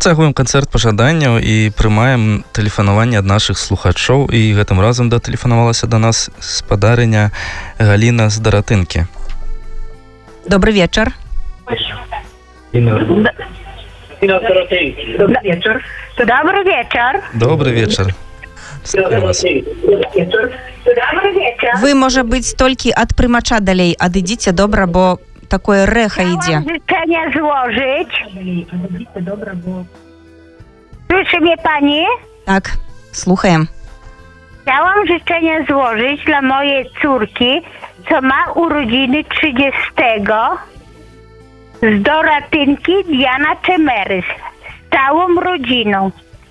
Працягваем канцэрт пажаданняў і прымаем тэлефанаванне ад нашых слухачоў. І гэтым разам датэлефанавалася да нас спадарыня Галіна з Даратынкі. Добрый вечер. Добрый вечер. Добрый вечер. Добрый вечер. Вы, можа быць, толькі ад прымача далей адыдзіце, добра, бо такое рэха ідзе. Życzenia złożyć. Słyszy mnie pani? Так, слухаем. Chciałam życzenia złożyć dla mojej córki, co ma urodziny 30. Z Doratynki Diana Czemerys. Z całą rodziną.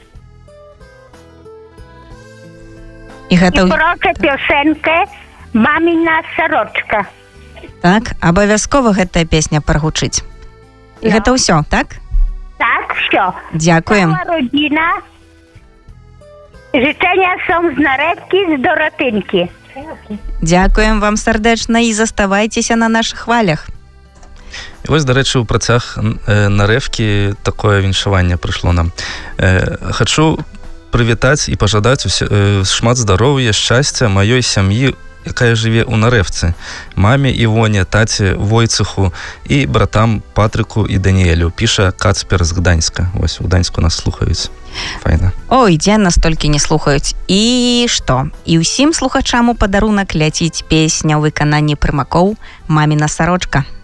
І гэта... I proszę piosenkę Mamina Сорочка. Так, абавязкова гэтая песня прагучыць. І гэта ўсё, так? Tak, все. Дзякуем. Cała rodzina. Życzenia są z Narewki, z Doratynki. Дзякуем вам сардэчна і заставайцеся на нашых хвалях. І вось, дарэчы, у працяг Нарэвкі такое віншаванне прыйшло нам. Хачу прывітаць і пажадаць шмат здароўя, шчасця маёй сям'і, якая жыве ў Нарэвцы, маме Івоне, таце Войцеху і братам Патрыку і Даніэлю. Піша Кацпер з Гданьска. Вось, у Гданьску нас слухаюць. Файна. Ой, дзе нас толькі не слухаюць. І што? І ўсім слухачам у падарунак ляціць песня ў выкананні прымакоў «Маміна сарочка».